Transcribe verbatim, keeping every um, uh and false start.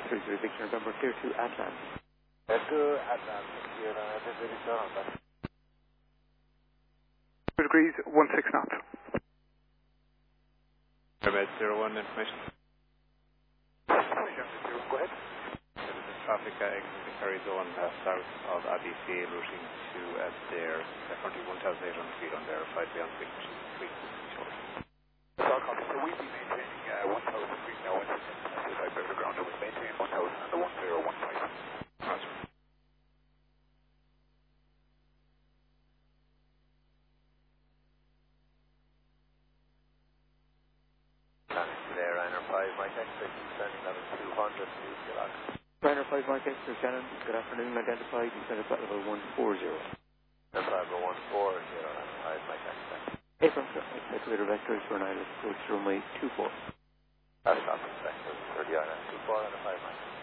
three zero Victor November, clear to Atlant. Clear to Atlant, clear on Atlant, very strong. two degrees, one six knots. Airmed zero one information. Go ahead. There is a traffic uh, exiting Kerry zone uh, south of Abbey Field, routing to uh, there, uh, currently one thousand eight hundred feet on there, flight beyond frequency short. That's all copy. So we'll be maintaining uh, one thousand feet now, and if I better ground, we'll maintain one thousand and the one zero one five. Roger. Planning today, Ryanair five, Mike X-ray, descending level two hundred, new Gillock. Ryanair five Mike Exeter Shannon, good afternoon, identified, descended flight level one four zero. That's level one four zero, Ryanair five, Mike X-ray. April, Equator Vectors for an island approach to runway two four. That's not expected, thirty Ryanair two four and a five Mike.